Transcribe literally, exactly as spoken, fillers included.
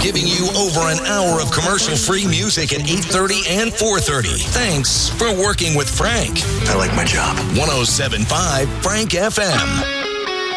giving you over an hour of commercial-free music at eight thirty and four thirty. Thanks for working with Frank. I like my job. one oh seven point five Frank F M.